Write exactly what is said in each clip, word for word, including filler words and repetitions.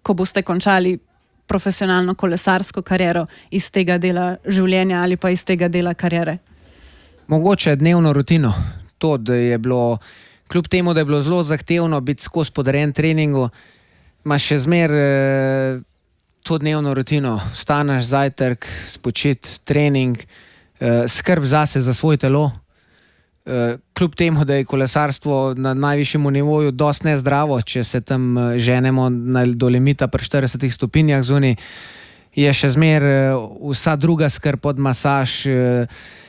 ko boste končali profesionalno kolesarsko kariero iz tega dela življenja ali pa iz tega dela kariere? Mogoče dnevno rutino. To, da je bilo, kljub temu, da je bilo zelo zahtevno biti skozi podarjen treningu, imaš še zmer eh, to dnevno rutino. Staneš, zajtrk, spočit, trening, eh, skrb zase, za svoj telo. Eh, kljub temu, da je kolesarstvo na najvišjem nivoju dosti nezdravo, če se tam ženemo na, do limita pri štiridesetih stopinjah zunaj, je še zmer eh, vsa druga skrb od masaž, eh,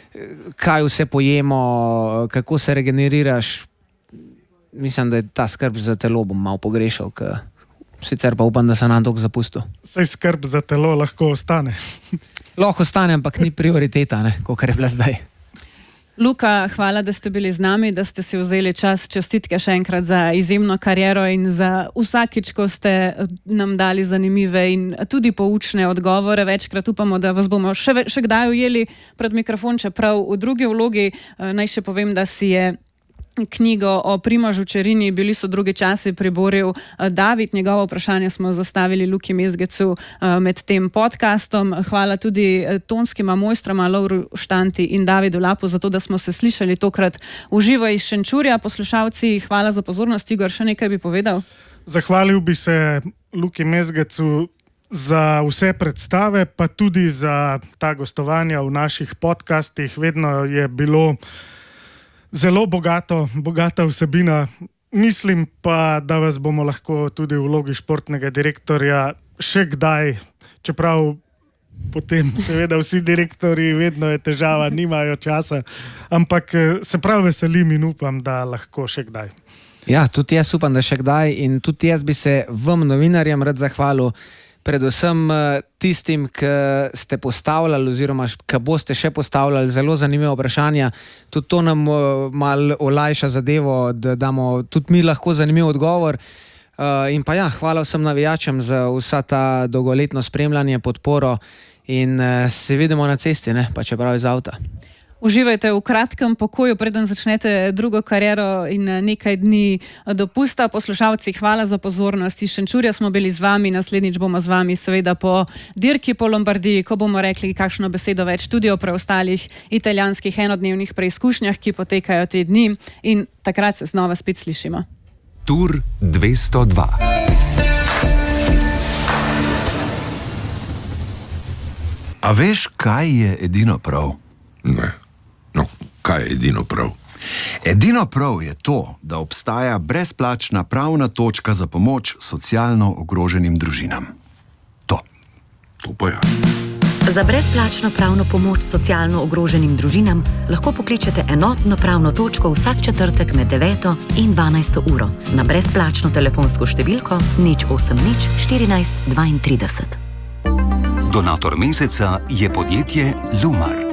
kaj vse pojemo, kako se regeneriraš. Mislim, da je ta skrb za telo bom malo pogrešal, ker sicer pa upam, da se nam toliko zapustil. Saj skrb za telo lahko ostane. Lahko ostane, ampak ni prioriteta, ne, kakor je bila zdaj. Luka, hvala, da ste bili z nami, da ste si vzeli čas. Čestitke še enkrat za izjemno kariero in za vsakič, ko ste nam dali zanimive in tudi poučne odgovore. Večkrat upamo, da vas bomo še, še kdaj ujeli pred mikrofon, čeprav v drugi vlogi. Naj še povem, da si je knjigo o Primožu Čerini Bili so drugi časi priboril David. Njegovo vprašanje smo zastavili Luki Mezgecu med tem podcastom. Hvala tudi tonskima mojstroma Lovru Štanti in Davidu Lapu za to, da smo se slišali tokrat v živo iz Šenčurja. Poslušalci, hvala za pozornost. Igor, še nekaj bi povedal? Zahvalil bi se Luki Mezgecu za vse predstave, pa tudi za ta gostovanja v naših podcastih. Vedno je bilo zelo bogato, bogata vsebina. Mislim pa, da vas bomo lahko tudi v vlogi športnega direktorja še kdaj, čeprav potem seveda vsi direktorji, vedno je težava, nimajo časa, ampak se prav veselim in upam, da lahko še kdaj. Ja, tudi jaz upam, da še kdaj in tudi jaz bi se vam novinarjem rad zahvalil, predvsem tistim, ki ste postavljali oziroma ki boste še postavljali zelo zanimive vprašanja. Tudi to nam malo olajša zadevo, da damo tudi mi lahko zanimiv odgovor. In pa ja, hvala vsem navijačem za vsa ta dolgoletno spremljanje, podporo in se vidimo na cesti, ne, pa čeprav iz avta. Uživajte v kratkem pokoju, preden začnete drugo kariero in nekaj dni dopusta. Poslušalci, hvala za pozornost. Iz Šenčurja smo bili z vami, naslednjič bomo z vami seveda po dirki po Lombardiji, ko bomo rekli kakšno besedo več tudi o preostalih italijanskih enodnevnih preizkušnjah, ki potekajo te dni, in takrat se znova spet slišimo. Tur dvesto dva. A veš, kaj je edino prav? Ne. No, kaj je edino prav? Edino prav je to, da obstaja brezplačna pravna točka za pomoč socialno ogroženim družinam. To. To pa ja. Za brezplačno pravno pomoč socialno ogroženim družinam lahko pokličete enotno pravno točko vsak četrtek med deveto in dvanajsto uro na brezplačno telefonsko številko nič osem nič štirinajst dvaintrideset. Donator meseca je podjetje Lumar.